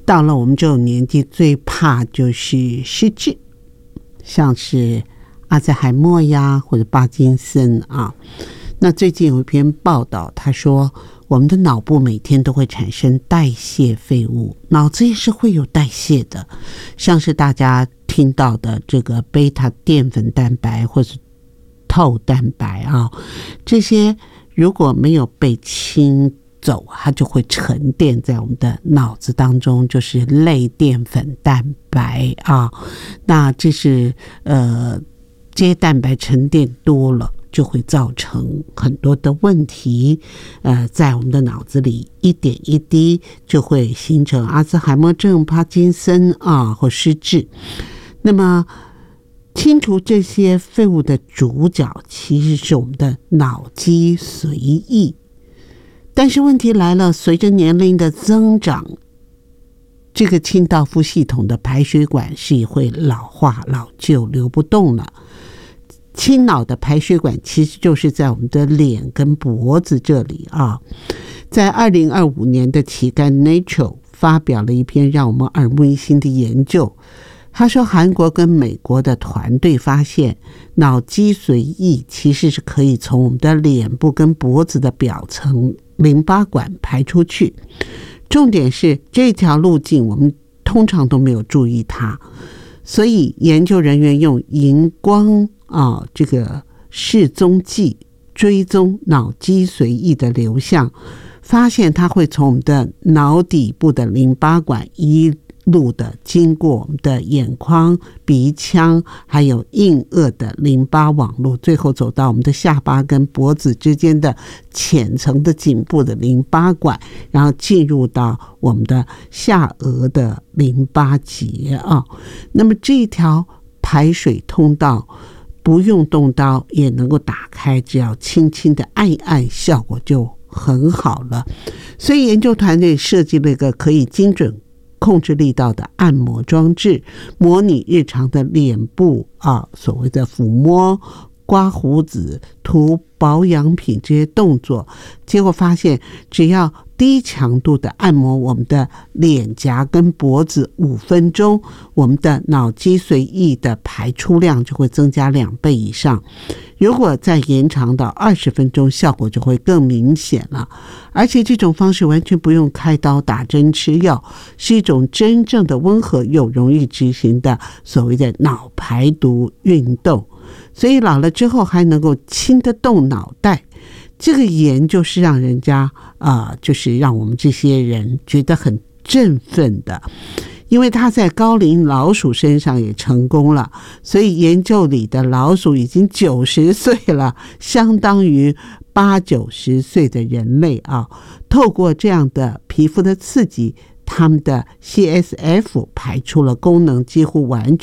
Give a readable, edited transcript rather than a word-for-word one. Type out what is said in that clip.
到了我们这种年纪，最怕就是失智，像是阿兹海默呀，或者帕金森啊。那最近有一篇报道，他说我们的脑部每天都会产生代谢废物，脑子也是会有代谢的，像是大家听到的这个贝塔淀粉蛋白或是透蛋白啊，这些如果没有被清走，它就会沉淀在我们的脑子当中，就是类淀粉蛋白啊。那这是这些蛋白沉淀多了，就会造成很多的问题，在我们的脑子里一点一滴就会形成阿兹海默症、帕金森啊或失智。那么清除这些废物的主角其实是我们的脑脊髓液，但是问题来了，随着年龄的增长，这个清道夫系统的排水管是会老化老旧流不动了。清脑的排水管其实就是在我们的脸跟脖子这里啊。在2025年的期刊 Nature 发表了一篇让我们耳目一新的研究，他说韩国跟美国的团队发现，脑脊髓液其实是可以从我们的脸部跟脖子的表层淋巴管排出去，重点是这条路径我们通常都没有注意它，所以研究人员用荧光这个视踪剂追踪脑脊髓液的流向，发现它会从我们的脑底部的淋巴管一路的经过我们的眼眶、鼻腔还有硬腭的淋巴网络，最后走到我们的下巴跟脖子之间的浅层的颈部的淋巴管，然后进入到我们的下颚的淋巴结啊。那么这条排水通道不用动刀也能够打开，只要轻轻的按一按，效果就很好了。所以研究团队设计了一个可以精准控制力道的按摩装置，模拟日常的脸部所谓的抚摸、刮胡子、涂保养品这些动作，结果发现只要低强度的按摩我们的脸颊跟脖子5分钟，我们的脑脊髓液的排出量就会增加2倍以上。如果再延长到20分钟，效果就会更明显了。而且这种方式完全不用开刀打针吃药，是一种真正的温和又容易执行的所谓的脑排毒运动，所以老了之后还能够清得动脑袋。这个研究是让人家就是让我们这些人觉得很振奋的，因为他在高龄老鼠身上也成功了，所以研究里的老鼠已经90岁了，相当于80-90岁的人类啊。透过这样的皮肤的刺激，他们的 CSF 排出了功能几乎完全